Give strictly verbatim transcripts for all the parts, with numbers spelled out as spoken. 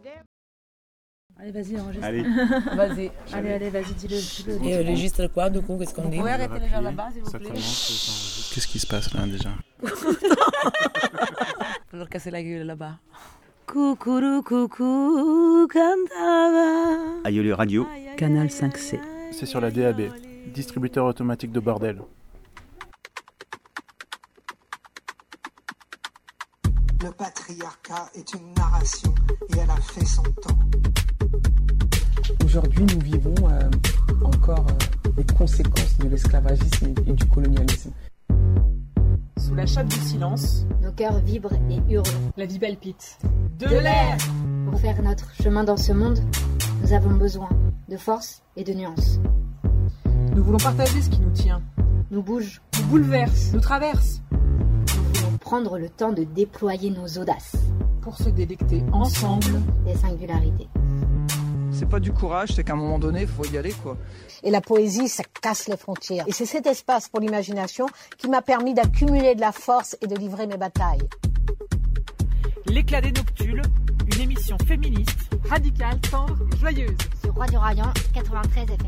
Allez, vas-y, enregistre. Allez. Vas-y. Allez, allez, vas-y, dis-le. dis-le. Et enregistre quoi, du coup, qu'est-ce qu'on dit? Vous pouvez arrêter les gens là-bas, s'il vous plaît. Qu'est-ce qui se passe là déjà? Faut leur casser la gueule là-bas. Coucou, coucou, cantava. Aïe Radio. Canal cinq C. C'est sur la D A B, distributeur automatique de bordel. Le patriarcat est une narration et elle a fait son temps. Aujourd'hui, nous vivons euh, encore euh, les conséquences de l'esclavagisme et du colonialisme. Sous la chape du silence, nos cœurs vibrent et hurlent. la vie palpite. De l'air! Pour faire notre chemin dans ce monde, nous avons besoin de force et de nuances. Nous voulons partager ce qui nous tient, Nous bouge, nous bouleverse, nous traverse, nous voulons prendre le temps de déployer nos audaces, pour se délecter ensemble. des singularités. C'est pas du courage, c'est qu'à un moment donné, il faut y aller, quoi. Et la poésie, ça casse les frontières. Et c'est cet espace pour l'imagination qui m'a permis d'accumuler de la force et de livrer mes batailles. L'éclat des noctules, une émission féministe, radicale, tendre et joyeuse. Sur Roi du Rayon, quatre-vingt-treize F M.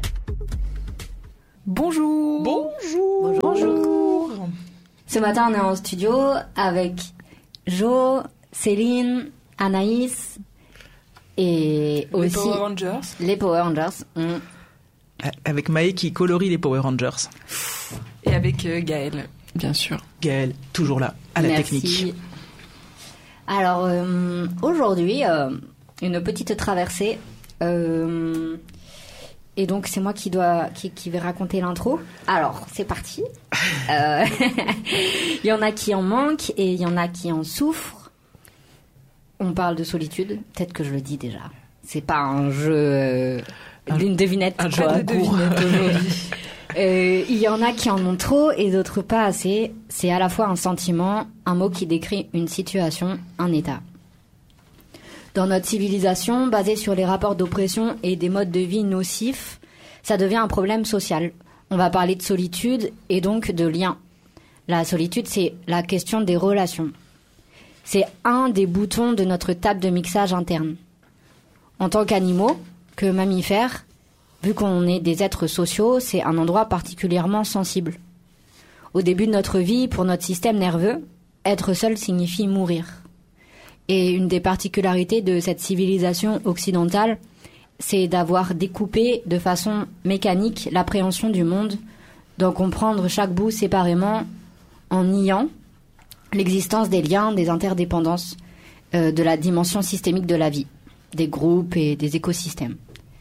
Bonjour. Bonjour. Bonjour. Ce matin, on est en studio avec Jo, Céline, Anaïs et Les aussi Power Rangers. les Power Rangers. On... Avec Maë qui colorie les Power Rangers. Et avec euh, Gaël, bien sûr. Gaël, toujours là, à la Merci. technique. Alors, euh, aujourd'hui, euh, une petite traversée. Euh, et donc, c'est moi qui, dois, qui, qui vais raconter l'intro. Alors, c'est parti. Euh, il y en a qui en manquent et il y en a qui en souffrent. On parle de solitude. Peut-être que je le dis déjà. C'est pas un jeu euh, d'une devinette. Un jeu quoi. de devinette aujourd'hui. Euh, il y en a qui en ont trop et d'autres pas assez. C'est à la fois un sentiment, un mot qui décrit une situation, un état. Dans notre civilisation, basée sur les rapports d'oppression et des modes de vie nocifs, ça devient un problème social. On va parler de solitude et donc de lien. La solitude, c'est la question des relations. C'est un des boutons de notre table de mixage interne. En tant qu'animaux, que mammifères, vu qu'on est des êtres sociaux, c'est un endroit particulièrement sensible. Au début de notre vie, pour notre système nerveux, être seul signifie mourir. Et une des particularités de cette civilisation occidentale, c'est d'avoir découpé de façon mécanique l'appréhension du monde, d'en comprendre chaque bout séparément, en niant l'existence des liens, des interdépendances, euh, de la dimension systémique de la vie, des groupes et des écosystèmes.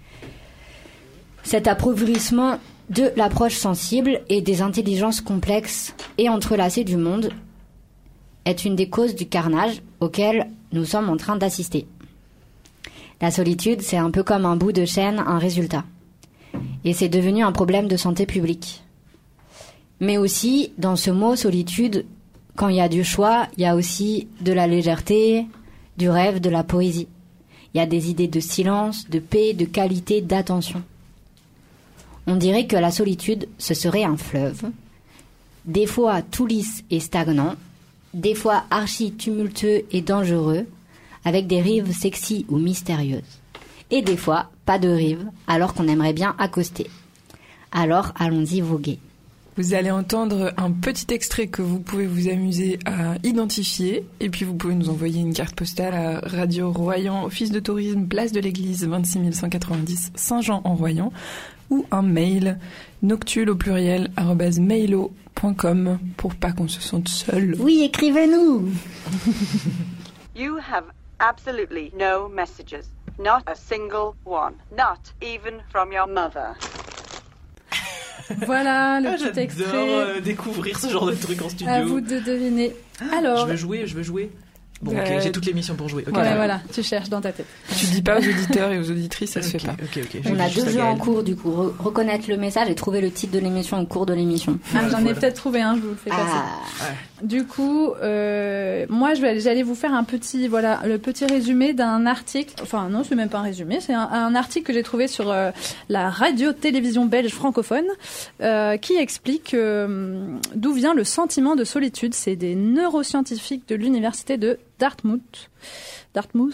Cet appauvrissement de l'approche sensible et des intelligences complexes et entrelacées du monde est une des causes du carnage auquel nous sommes en train d'assister. La solitude, c'est un peu comme un bout de chaîne, un résultat. Et c'est devenu un problème de santé publique. Mais aussi, dans ce mot solitude, quand il y a du choix, il y a aussi de la légèreté, du rêve, de la poésie. Il y a des idées de silence, de paix, de qualité, d'attention. On dirait que la solitude, ce serait un fleuve, des fois tout lisse et stagnant, des fois archi tumultueux et dangereux, avec des rives sexy ou mystérieuses. Et des fois, pas de rives, alors qu'on aimerait bien accoster. Alors, allons-y voguer. Vous allez entendre un petit extrait que vous pouvez vous amuser à identifier. Et puis vous pouvez nous envoyer une carte postale à Radio Royan, Office de tourisme, place de l'église, vingt-six mille cent quatre-vingt-dix, Saint-Jean-en-Royan. Ou un mail, noctule au pluriel, arobase mailo point com, pour pas qu'on se sente seul. Oui, écrivez-nous. You have absolutely no messages. Not a single one. Not even from your mother. Voilà le Ah, petit j'adore extrait. euh, découvrir ce genre de truc en studio. À vous de deviner. Alors, Je veux jouer, je veux jouer. Bon, ok, Euh, j'ai toute l'émission pour jouer. Okay, ouais, ça va. voilà, tu cherches dans ta tête. Tu dis pas aux auditeurs et aux auditrices, ça se Ok, fait pas. ok, ok. On a Juste deux à jeux en Gaël. cours, du coup. Re- reconnaître le message et trouver le titre de l'émission au cours de l'émission. Ah, j'en ai voilà. peut-être trouvé un, je vous le fais passer. Ah, Du coup, euh, moi, je vais, j'allais vous faire un petit, voilà, le petit résumé d'un article. Enfin, non, c'est même pas un résumé, c'est un, un article que j'ai trouvé sur euh, la radio-télévision belge francophone, euh, qui explique euh, d'où vient le sentiment de solitude. C'est des neuroscientifiques de l'université de Dartmouth. Dartmouth.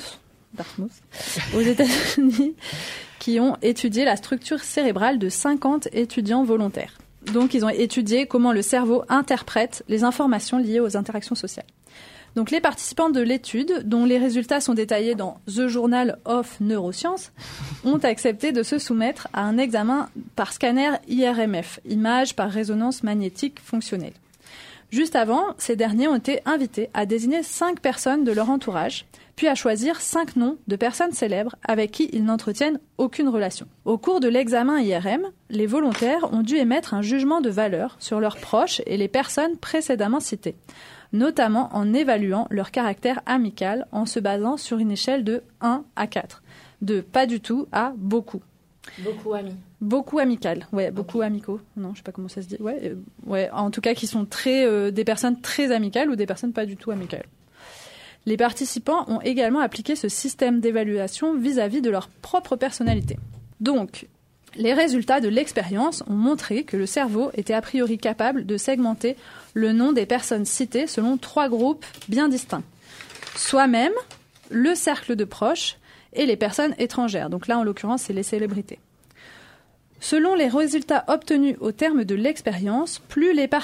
Dartmouth, aux États-Unis, qui ont étudié la structure cérébrale de cinquante étudiants volontaires. Donc, ils ont étudié comment le cerveau interprète les informations liées aux interactions sociales. Donc, les participants de l'étude, dont les résultats sont détaillés dans The Journal of Neuroscience, ont accepté de se soumettre à un examen par scanner I R M F, image par résonance magnétique fonctionnelle. Juste avant, ces derniers ont été invités à désigner cinq personnes de leur entourage, puis à choisir cinq noms de personnes célèbres avec qui ils n'entretiennent aucune relation. Au cours de l'examen I R M, les volontaires ont dû émettre un jugement de valeur sur leurs proches et les personnes précédemment citées, notamment en évaluant leur caractère amical en se basant sur une échelle de un à quatre, de pas du tout à beaucoup. Beaucoup amis. Beaucoup amical, ouais, beaucoup amicaux. Non, je sais pas comment ça se dit. Ouais, euh, ouais, en tout cas, qui sont très euh, des personnes très amicales ou des personnes pas du tout amicales. Les participants ont également appliqué ce système d'évaluation vis-à-vis de leur propre personnalité. Donc, les résultats de l'expérience ont montré que le cerveau était a priori capable de segmenter le nom des personnes citées selon trois groupes bien distincts. Soi-même, le cercle de proches et les personnes étrangères. Donc là, en l'occurrence, c'est les célébrités. Selon les résultats obtenus au terme de l'expérience, plus les participants